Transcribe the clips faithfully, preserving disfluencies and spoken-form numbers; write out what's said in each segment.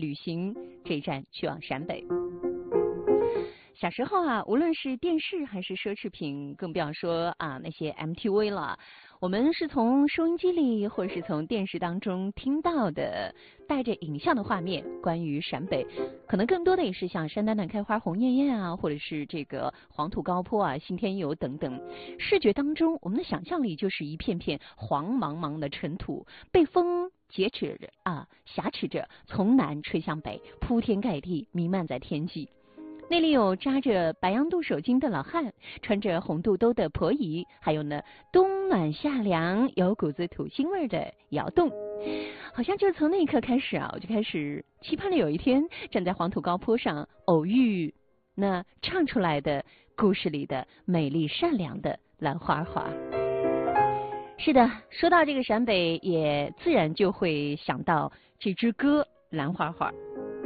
旅行，这一站去往陕北。小时候啊，无论是电视还是奢侈品，更不要说啊那些 M T V 了。我们是从收音机里或者是从电视当中听到的带着影像的画面，关于陕北，可能更多的也是像山丹丹开花红艳艳啊，或者是这个黄土高坡啊、信天游等等。视觉当中，我们的想象力就是一片片黄茫茫的尘土，被风劫持着啊，挟持着，从南吹向北，铺天盖地，弥漫在天际。那里有扎着白杨杜手巾的老汉，穿着红肚兜的婆姨，还有呢冬暖夏凉、有股子土腥味的窑洞。好像就是从那一刻开始啊，我就开始期盼着有一天站在黄土高坡上，偶遇那唱出来的故事里的美丽善良的兰花花。是的，说到这个陕北，也自然就会想到这支歌《兰花花》。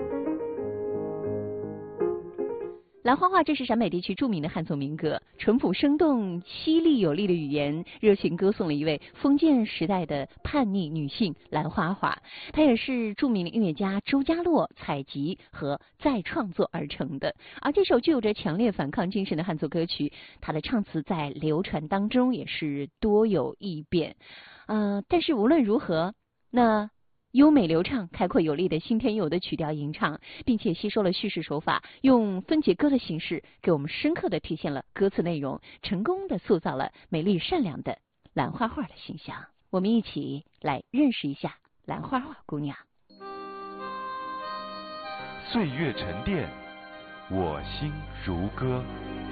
兰花花，这是陕北地区著名的汉族民歌，淳朴生动、犀利有力的语言，热情歌颂了一位封建时代的叛逆女性兰花花。她也是著名的音乐家周家洛采集和再创作而成的。而这首具有着强烈反抗精神的汉族歌曲，它的唱词在流传当中也是多有异变。呃，但是无论如何，那优美流畅、开阔有力的新天游的曲调吟唱，并且吸收了叙事手法，用分解歌的形式给我们深刻的体现了歌词内容，成功的塑造了美丽善良的兰花花的形象。我们一起来认识一下兰花花姑娘。 岁月沉淀，我心如歌。